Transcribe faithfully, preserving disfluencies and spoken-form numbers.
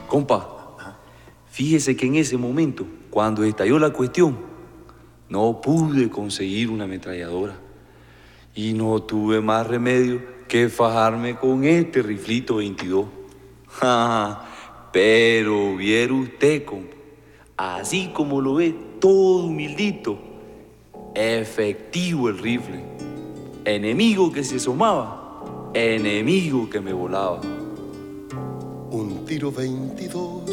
Compa, fíjese que en ese momento, cuando estalló la cuestión, no pude conseguir una ametralladora. Y no tuve más remedio que fajarme con este riflito veintidós. Pero viera usted, compa, así como lo ve, todo humildito, efectivo el rifle. Enemigo que se asomaba, enemigo que me volaba. Un tiro veintidós